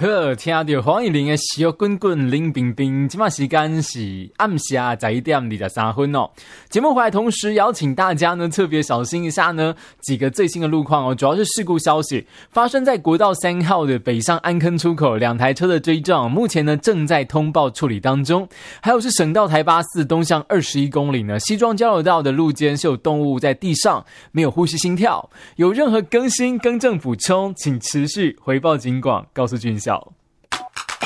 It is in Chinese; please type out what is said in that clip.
好，听到黄以玲的小滚滚冷冰冰，今晚时间是暗下11点23分哦。节目回来同时邀请大家呢特别小心一下呢几个最新的路况哦，主要是事故消息发生在国道3号的北上安坑出口，2台车的追撞，目前呢正在通报处理当中。还有是省道台84东向21公里呢，西庄交流道的路肩是有动物在地上，没有呼吸心跳。有任何更新更正补充，请持续回报警广，告诉军校。